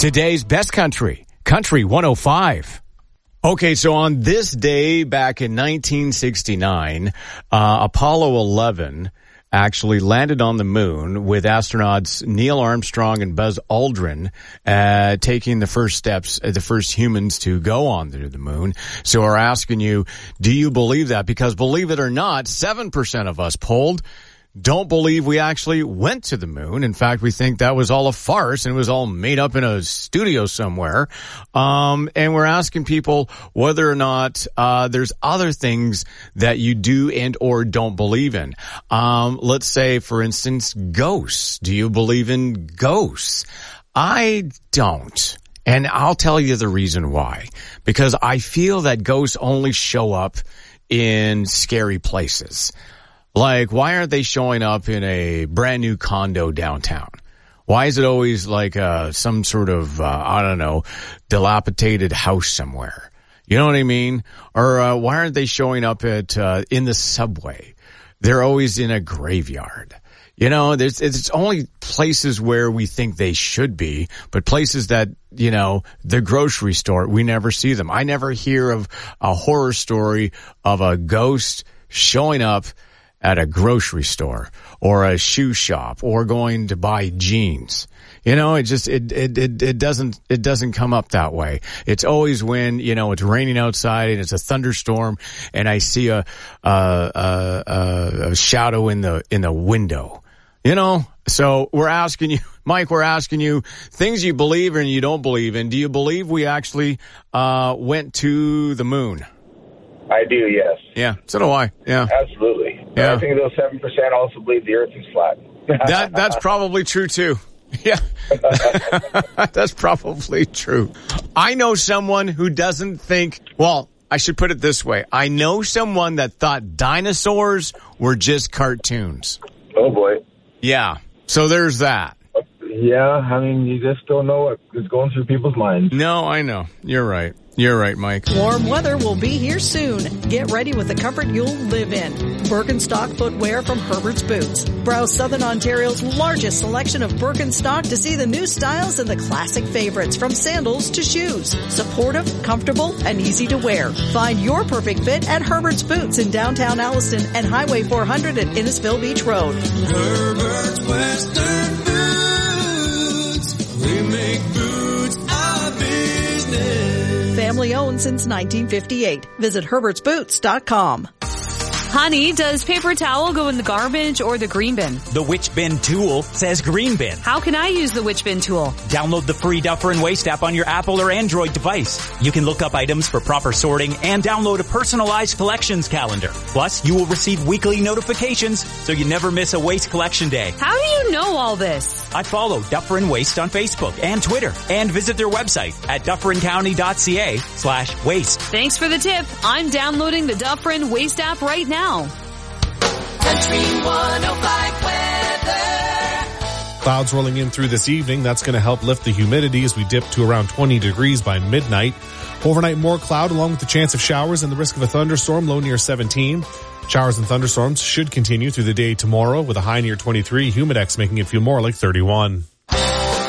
Today's best country, Country 105. Okay, so on this day back in 1969, Apollo 11 actually landed on the moon with astronauts Neil Armstrong and Buzz Aldrin taking the first steps, the first humans to go on to the moon. So we're asking you, do you believe that? Because believe it or not, 7% of us polled don't believe we actually went to the moon. In fact, we think that was all a farce and it was all made up in a studio somewhere. And we're asking people whether or not there's other things that you do and or don't believe in. Let's say, for instance, ghosts. Do you believe in ghosts? I don't. And I'll tell you the reason why. Because I feel that ghosts only show up in scary places. Like, why aren't they showing up in a brand new condo downtown? Why is it always like some sort of, I don't know, dilapidated house somewhere? You know what I mean? Or why aren't they showing up at in the subway? They're always in a graveyard. You know, it's only places where we think they should be, but places that, you know, the grocery store, we never see them. I never hear of a horror story of a ghost showing up at a grocery store or a shoe shop or going to buy jeans. You know, it doesn't come up that way. It's always when, you know, it's raining outside and it's a thunderstorm and I see a shadow in the window. You know, so we're asking you, Mike, things you believe in and you don't believe in. Do you believe we actually went to the moon? I do, yes. Yeah, so do I. Yeah. Absolutely. Yeah. I think those 7% also believe the earth is flat. That's probably true, too. Yeah. That's probably true. I know someone who doesn't think, well, I should put it this way. I know someone that thought dinosaurs were just cartoons. Oh, boy. Yeah. So there's that. Yeah, I mean, you just don't know what is going through people's minds. No, I know. You're right. You're right, Mike. Warm weather will be here soon. Get ready with the comfort you'll live in. Birkenstock footwear from Herbert's Boots. Browse Southern Ontario's largest selection of Birkenstock to see the new styles and the classic favorites from sandals to shoes. Supportive, comfortable, and easy to wear. Find your perfect fit at Herbert's Boots in downtown Alliston and Highway 400 at Innisfil Beach Road. Herbert's Western Boots. We make boots our business. Family owned since 1958. Visit herbertsboots.com. Honey, does paper towel go in the garbage or the green bin? The Which Bin tool says green bin. How can I use the Which Bin tool? Download the free Duffer & Waste app on your Apple or Android device. You can look up items for proper sorting and download a personalized collections calendar. Plus, you will receive weekly notifications so you never miss a waste collection day. How do you know all this? I follow Duffer & Waste on Facebook and Twitter and visit their website at dufferandcounty.ca/waste. Thanks for the tip. I'm downloading the Duffer & Waste app right now. Country 105 weather. Clouds rolling in through this evening. That's going to help lift the humidity as we dip to around 20 degrees by midnight. Overnight, more cloud along with the chance of showers and the risk of a thunderstorm, low near 17. Showers and thunderstorms should continue through the day tomorrow with a high near 23. Humidex making it feel more like 31.